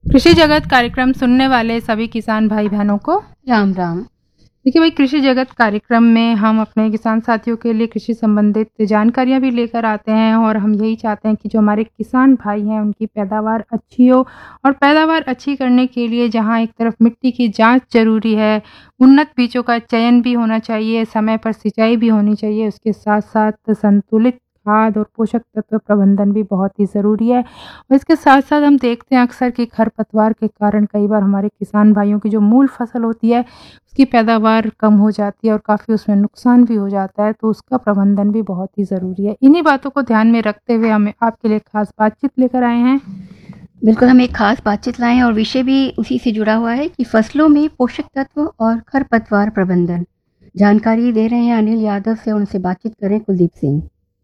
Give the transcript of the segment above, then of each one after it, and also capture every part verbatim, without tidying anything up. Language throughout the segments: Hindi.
कृषि जगत कार्यक्रम सुनने वाले सभी किसान भाई बहनों को राम राम। देखिए भाई, कृषि जगत कार्यक्रम में हम अपने किसान साथियों के लिए कृषि संबंधित जानकारियां भी लेकर आते हैं और हम यही चाहते हैं कि जो हमारे किसान भाई हैं उनकी पैदावार अच्छी हो। और पैदावार अच्छी करने के लिए जहां एक तरफ मिट्टी की जांच जरूरी है, उन्नत बीजों का चयन भी होना चाहिए, समय पर सिंचाई भी होनी चाहिए, उसके साथ साथ संतुलित खाद और पोषक तत्व प्रबंधन भी बहुत ही ज़रूरी है। और इसके साथ साथ हम देखते हैं अक्सर कि खरपतवार के कारण कई बार हमारे किसान भाइयों की जो मूल फसल होती है उसकी पैदावार कम हो जाती है और काफ़ी उसमें नुकसान भी हो जाता है, तो उसका प्रबंधन भी बहुत ही ज़रूरी है। इन्हीं बातों को ध्यान में रखते हुए हमें आपके लिए खास बातचीत लेकर आए हैं। बिल्कुल, हम एक खास बातचीत लाए हैं और विषय भी उसी से जुड़ा हुआ है कि फसलों में पोषक तत्व और खरपतवार प्रबंधन। जानकारी दे रहे हैं अनिल यादव से, उनसे बातचीत करें कुलदीप सिंह।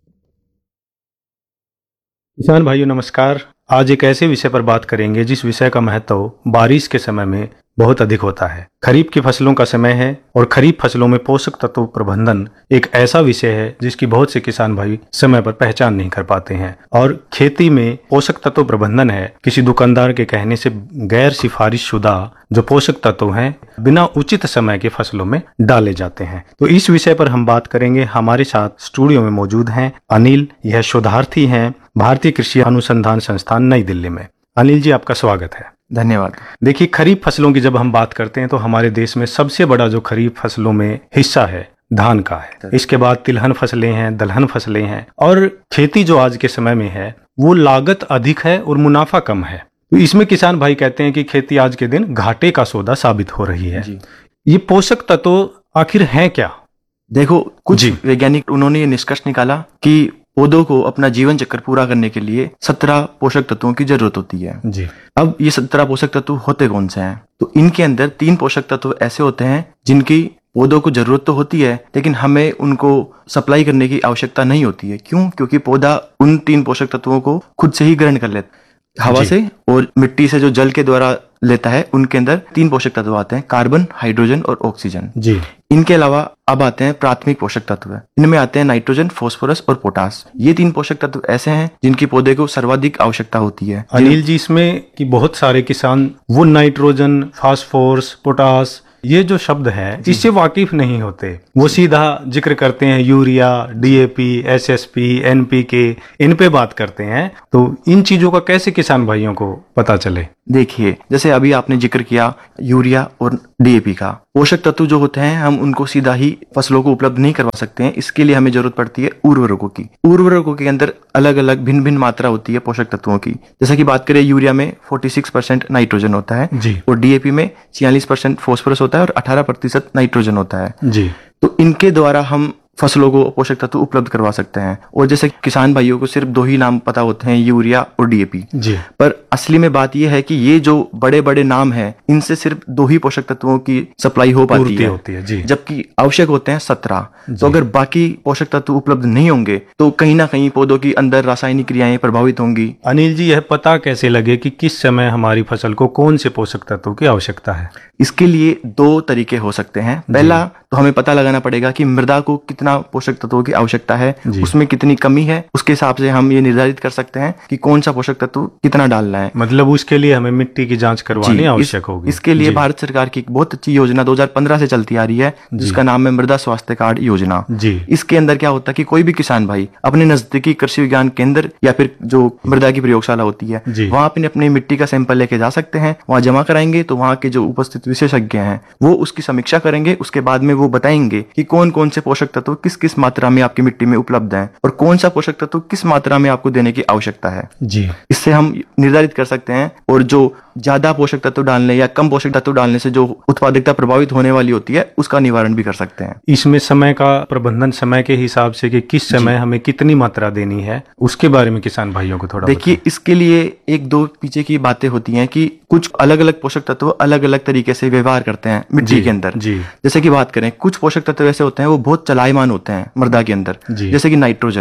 किसान भाइयों नमस्कार। आज एक ऐसे विषय पर बात करेंगे जिस विषय का महत्व बारिश के समय में बहुत अधिक होता है। खरीफ की फसलों का समय है और खरीफ फसलों में पोषक तत्व प्रबंधन एक ऐसा विषय है जिसकी बहुत से किसान भाई समय पर पहचान नहीं कर पाते हैं। और खेती में पोषक तत्व प्रबंधन है किसी दुकानदार के कहने से गैर सिफारिश शुदा जो पोषक तत्व हैं बिना उचित समय के फसलों में डाले जाते हैं। तो इस विषय पर हम बात करेंगे। हमारे साथ स्टूडियो में मौजूद हैं अनिल, यह शोधार्थी हैं भारतीय कृषि अनुसंधान संस्थान नई दिल्ली में। अनिल जी, आपका स्वागत है। धन्यवाद। देखिए, खरीफ फसलों की जब हम बात करते हैं तो हमारे देश में सबसे बड़ा जो खरीफ फसलों में हिस्सा है धान का है। इसके बाद तिलहन फसलें हैं, दलहन फसलें हैं। और खेती जो आज के समय में है वो लागत अधिक है और मुनाफा कम है। तो इसमें किसान भाई कहते हैं कि खेती आज के दिन घाटे का सौदा साबित हो रही है। ये पोषक तत्व आखिर हैं क्या? देखो, कुछ वैज्ञानिक उन्होंने ये निष्कर्ष निकाला कि पौधों को अपना जीवन चक्र पूरा करने के लिए सत्रह पोषक तत्वों की जरूरत होती है जी। अब ये सत्रह पोषक तत्व होते कौन से हैं? तो इनके अंदर तीन पोषक तत्व ऐसे होते हैं जिनकी पौधों को जरूरत तो होती है लेकिन हमें उनको सप्लाई करने की आवश्यकता नहीं होती है। क्यों? क्योंकि पौधा उन तीन पोषक तत्वों को खुद से ही ग्रहण कर लेता है। हवा से और मिट्टी से जो जल के द्वारा लेता है उनके अंदर तीन पोषक तत्व आते हैं, कार्बन, हाइड्रोजन और ऑक्सीजन जी। इनके अलावा अब आते हैं प्राथमिक पोषक तत्व। इनमें आते हैं नाइट्रोजन, फास्फोरस और पोटास। ये तीन पोषक तत्व ऐसे हैं जिनकी पौधे को सर्वाधिक आवश्यकता होती है। अनिल जी, इसमें कि बहुत सारे किसान वो नाइट्रोजन, फास्फोरस, पोटास ये जो शब्द है इससे वाकिफ नहीं होते। वो सीधा जिक्र करते हैं यूरिया, डीएपी, एसएसपी, एनपीके, इन पे बात करते हैं। तो इन चीजों का कैसे किसान भाइयों को पता चले? देखिए, जैसे अभी आपने जिक्र किया यूरिया और डीएपी का, पोषक तत्व जो होते हैं हम उनको सीधा ही फसलों को उपलब्ध नहीं करवा सकते हैं। इसके लिए हमें जरूरत पड़ती है उर्वरकों की। उर्वरकों के अंदर अलग अलग भिन्न भिन्न मात्रा होती है पोषक तत्वों की। जैसे कि बात करें, यूरिया में छियालीस परसेंट नाइट्रोजन होता है जी। और डीएपी में छियालीस परसेंट फास्फोरस होता है और अठारह प्रतिशत नाइट्रोजन होता है जी। तो इनके द्वारा हम फसलों को पोषक तत्व उपलब्ध करवा सकते हैं। और जैसे किसान भाइयों को सिर्फ दो ही नाम पता होते हैं, यूरिया और डीएपी जी। पर असली में बात यह है कि ये जो बड़े बड़े नाम हैं इनसे सिर्फ दो ही पोषक तत्वों की सप्लाई हो पाती है, होती है जी। जबकि आवश्यक होते हैं सत्रह। तो अगर बाकी पोषक तत्व उपलब्ध नहीं होंगे तो कहीं ना कहीं पौधों की अंदर रासायनिक क्रियाएं प्रभावित होंगी। अनिल जी, यह पता कैसे लगे कि किस समय हमारी फसल को कौन से पोषक तत्वों की आवश्यकता है? इसके लिए दो तरीके हो सकते हैं। पहला तो हमें पता लगाना पड़ेगा कि मृदा को कितना पोषक तत्वों की आवश्यकता है, उसमें कितनी कमी है। उसके हिसाब से हम ये निर्धारित कर सकते हैं कि कौन सा पोषक तत्व कितना डालना है। मतलब उसके लिए हमें मिट्टी की जांच करवानी आवश्यक इस, होगी। इसके लिए भारत सरकार की एक बहुत अच्छी योजना दो हज़ार पंद्रह से चलती आ रही है जिसका नाम है मृदा स्वास्थ्य कार्ड योजना जी। इसके अंदर क्या होता है कि कोई भी किसान भाई अपने नजदीकी कृषि विज्ञान केंद्र या फिर जो मृदा की प्रयोगशाला होती है वहां अपनी अपनी मिट्टी का सैंपल लेके जा सकते हैं। वहां जमा कराएंगे तो वहां के जो उपस्थित विशेषज्ञ हैं वो उसकी समीक्षा करेंगे। उसके बाद में वो बताएंगे कि कौन कौन से पोषक तत्व किस किस मात्रा में आपकी मिट्टी में उपलब्ध हैं और कौन सा पोषक तत्व किस मात्रा में आपको देने की आवश्यकता है जी। इससे हम निर्धारित कर सकते हैं और जो ज्यादा पोषक तत्व डालने या कम पोषक तत्व डालने से जो उत्पादकता प्रभावित होने वाली होती है उसका निवारण भी कर सकते हैं। इसमें समय का प्रबंधन समय के हिसाब से कि किस समय हमें कितनी मात्रा देनी है उसके बारे में किसान भाइयों को थोड़ा देखिए। इसके लिए एक दो पीछे की बातें होती हैं कि कुछ अलग अलग पोषक तत्व अलग अलग तरीके से व्यवहार करते हैं मिट्टी के अंदर जी। जैसे कि बात करें, कुछ पोषक तत्व ऐसे होते हैं वो बहुत चलायमान होते हैं मृदा के अंदर, जैसे कि नाइट्रोजन।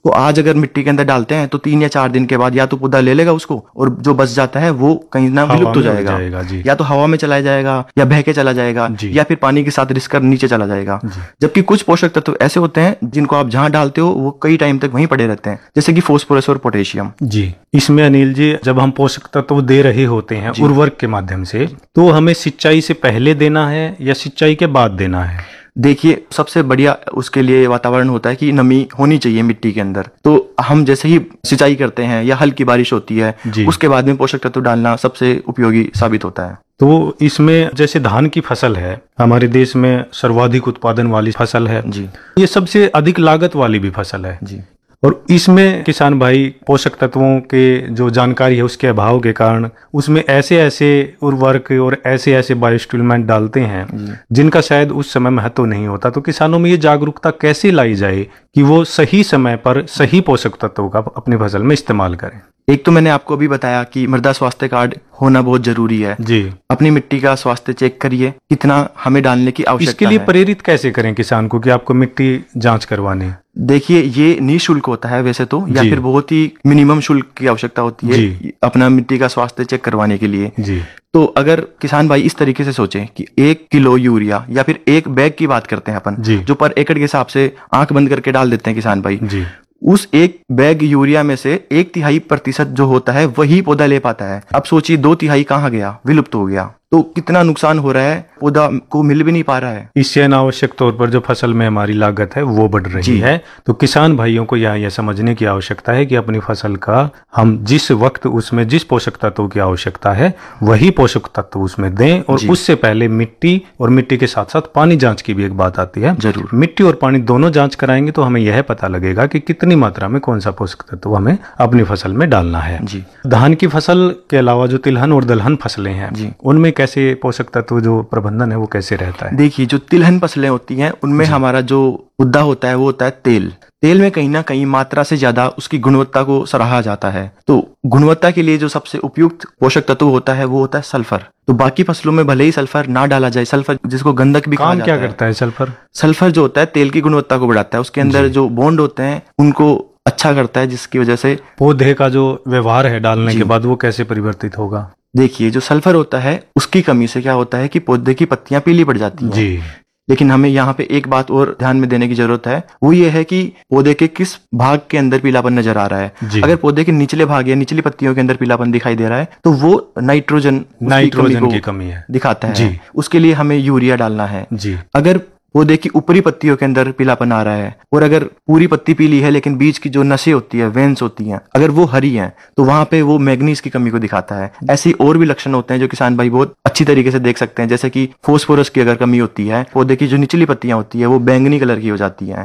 तो आज अगर मिट्टी के अंदर डालते हैं तो तीन या चार दिन के बाद या तो पौधा ले लेगा उसको, और जो बच जाता है वो कहीं ना विलुप्त हो जाएगा, जाएगा या तो हवा में चला जाएगा या बह के चला जाएगा या फिर पानी के साथ रिस कर नीचे चला जाएगा। जबकि कुछ पोषक तत्व ऐसे होते हैं जिनको आप जहां डालते हो वो कई टाइम तक वहीं पड़े रहते हैं, जैसे कि फास्फोरस और पोटेशियम। जी, इसमें अनिल जी जब हम पोषक तत्व दे रहे होते हैं उर्वरक के माध्यम से, तो हमें सिंचाई से पहले देना है या सिंचाई के बाद देना है? देखिए, सबसे बढ़िया उसके लिए वातावरण होता है कि नमी होनी चाहिए मिट्टी के अंदर। तो हम जैसे ही सिंचाई करते हैं या हल्की बारिश होती है उसके बाद में पोषक तत्व डालना सबसे उपयोगी साबित होता है। तो इसमें जैसे धान की फसल है, हमारे देश में सर्वाधिक उत्पादन वाली फसल है जी, ये सबसे अधिक लागत वाली भी फसल है जी, और इसमें किसान भाई पोषक तत्वों के जो जानकारी है उसके अभाव के कारण उसमें ऐसे ऐसे उर्वरक और ऐसे ऐसे बायोस्टिमुलेंट डालते हैं जिनका शायद उस समय महत्व नहीं होता। तो किसानों में ये जागरूकता कैसे लाई जाए कि वो सही समय पर सही पोषक तत्वों का अपनी फसल में इस्तेमाल करें? एक तो मैंने आपको अभी बताया कि मृदा स्वास्थ्य कार्ड होना बहुत जरूरी है जी। अपनी मिट्टी का स्वास्थ्य चेक करिए, कितना हमें डालने की आवश्यकता है। इसके लिए प्रेरित कैसे करें किसान को कि आपको मिट्टी जांच करवानी? देखिए, ये निःशुल्क होता है वैसे तो, या फिर बहुत ही मिनिमम शुल्क की आवश्यकता होती है अपना मिट्टी का स्वास्थ्य चेक करवाने के लिए जी। तो अगर किसान भाई इस तरीके से सोचे कि एक किलो यूरिया या फिर एक बैग की बात करते हैं अपन, जो पर एकड़ के हिसाब से आंख बंद करके डाल देते हैं किसान भाई जी, उस एक बैग यूरिया में से एक तिहाई प्रतिशत जो होता है वही पौधा ले पाता है। अब सोचिए दो तिहाई कहाँ गया, विलुप्त हो गया, तो कितना नुकसान हो रहा है, पौधा को मिल भी नहीं पा रहा है। इससे अनावश्यक तौर पर जो फसल में हमारी लागत है वो बढ़ रही है। तो किसान भाइयों को यहाँ यह समझने की आवश्यकता है कि अपनी फसल का हम जिस वक्त उसमें जिस पोषक तत्वों की आवश्यकता है वही पोषक तत्व उसमें दें, और उससे पहले मिट्टी और मिट्टी के साथ साथ पानी जांच की भी एक बात आती है। जरूर मिट्टी और पानी दोनों जांच कराएंगे तो हमें यह पता लगेगा कि कितनी मात्रा में कौन सा पोषक तत्व हमें अपनी फसल में डालना है जी। धान की फसल के अलावा जो तिलहन और दलहन फसलें हैं उनमें कैसे पोषक तत्व जो प्रबंधन है वो कैसे रहता है? देखिए, जो तिलहन फसलें होती हैं उनमें हमारा जो मुद्दा होता है वो होता है तेल। तेल में कहीं ना कहीं मात्रा से ज्यादा उसकी गुणवत्ता को सराहा जाता है। तो गुणवत्ता के लिए जो सबसे उपयुक्त पोषक तत्व होता है वो होता है सल्फर। तो बाकी फसलों में भले ही सल्फर ना डाला जाए, सल्फर जिसको गंधक भी कहा जाता है। क्या करता है सल्फर? सल्फर जो होता है तेल की गुणवत्ता को बढ़ाता है, उसके अंदर जो बॉन्ड होते हैं उनको अच्छा करता है, जिसकी वजह से पौधे का जो व्यवहार है डालने के बाद वो कैसे परिवर्तित होगा? देखिए, जो सल्फर होता है उसकी कमी से क्या होता है कि पौधे की पत्तियां पीली पड़ जाती हैं जी। लेकिन हमें यहाँ पे एक बात और ध्यान में देने की जरूरत है, वो ये है कि पौधे के किस भाग के अंदर पीलापन नजर आ रहा है। अगर पौधे के निचले भाग या निचली पत्तियों के अंदर पीलापन दिखाई दे रहा है तो वो नाइट्रोजन नाइट्रोजन की कमी है दिखाता है जी। उसके लिए हमें यूरिया डालना है जी। अगर पौधे की ऊपरी पत्तियों के अंदर पीलापन आ रहा है और अगर पूरी पत्ती पीली है लेकिन बीच की जो नसें होती है, वेन्स होती हैं, अगर वो हरी हैं तो वहां पे वो मैग्नीज की कमी को दिखाता है। ऐसे और भी लक्षण होते हैं जो किसान भाई बहुत अच्छी तरीके से देख सकते हैं, जैसे कि फास्फोरस की अगर कमी होती है, पौधे की जो निचली पत्तियां होती है वो बैंगनी कलर की हो जाती है।